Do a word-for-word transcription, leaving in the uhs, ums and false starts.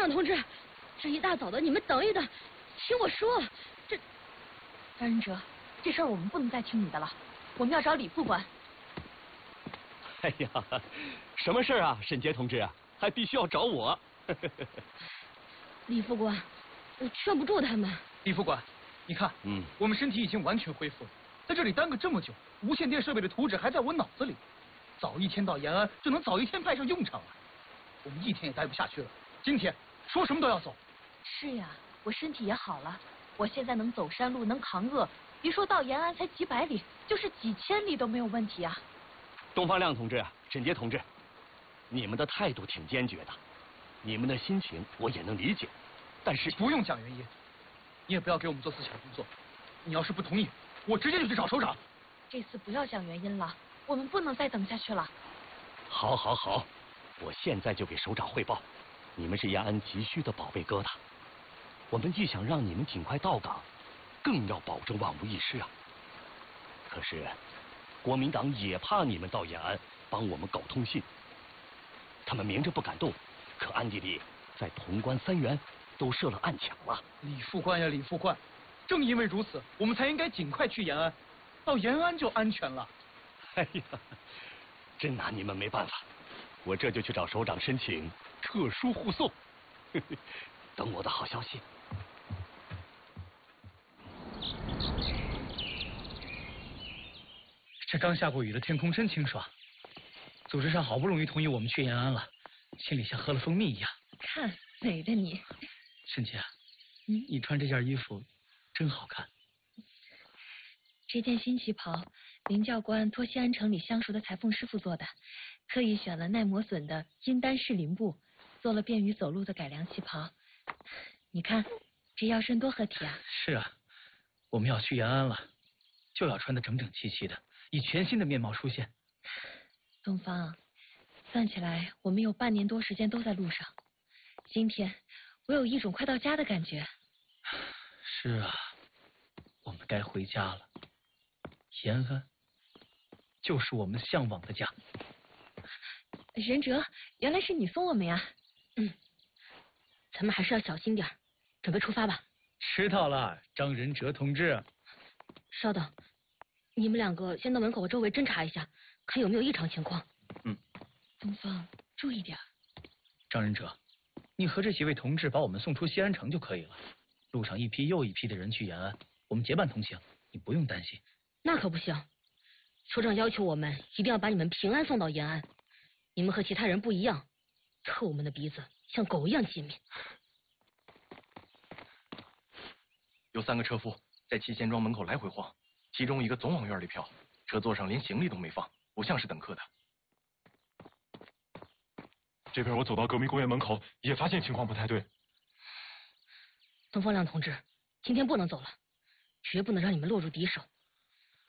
亮同志，这一大早的，你们等一等，听我说，这张仁哲，这事儿我们不能再听你的了，我们要找李副官。 哎呀，什么事儿啊，沈杰同志啊，还必须要找我？ 李副官，我劝不住他们。 李副官，你看，嗯，我们身体已经完全恢复了，在这里耽搁这么久，无线电设备的图纸还在我脑子里，早一天到延安就能早一天派上用场了。我们一天也待不下去了，今天说什么都要走。 是呀，我身体也好了，我现在能走山路，能扛饿，别说到延安才几百里，就是几千里都没有问题啊。 东方亮同志啊，沈杰同志，你们的态度挺坚决的，你们的心情我也能理解，但是不用讲原因，你也不要给我们做思想工作。你要是不同意，我直接就去找首长。 这次不要讲原因了，我们不能再等下去了。 好，好，好，我现在就给首长汇报。你们是延安急需的宝贝疙瘩，我们既想让你们尽快到岗，更要保证万无一失啊。可是国民党也怕你们到延安帮我们搞通信，他们明着不敢动，可暗地里在潼关、三原都设了暗墙了。 李副官呀，李副官，正因为如此，我们才应该尽快去延安，到延安就安全了。 哎呀，真拿你们没办法，我这就去找首长申请特殊护送，等我的好消息。 这刚下过雨的天空真清爽，组织上好不容易同意我们去延安了，心里像喝了蜂蜜一样。 看美的你， 沈姐，嗯，你穿这件衣服真好看。 这件新旗袍，林教官托西安城里相熟的裁缝师傅做的，特意选了耐磨损的阴丹士林布，做了便于走路的改良旗袍。你看这腰身多合体啊！ 是啊，我们要去延安了，就要穿得整整齐齐的，以全新的面貌出现。 东方，算起来我们有半年多时间都在路上，今天我有一种快到家的感觉。 是啊，我们该回家了。延安就是我们向往的家。 仁哲，原来是你送我们呀。 嗯，咱们还是要小心点，准备出发吧。 知道了，张仁哲同志。 稍等，你们两个先到门口周围侦查一下，看有没有异常情况。 嗯。 东方，注意点。 张仁哲，你和这几位同志把我们送出西安城就可以了。路上一批又一批的人去延安，我们结伴同行，你不用担心。 那可不行，首长要求我们一定要把你们平安送到延安。你们和其他人不一样，特务们的鼻子像狗一样机敏。 有三个车夫在七贤庄门口来回晃，其中一个总往院里飘，车座上连行李都没放，不像是等客的。 这边我走到革命公园门口，也发现情况不太对。 东方亮同志，今天不能走了，绝不能让你们落入敌手。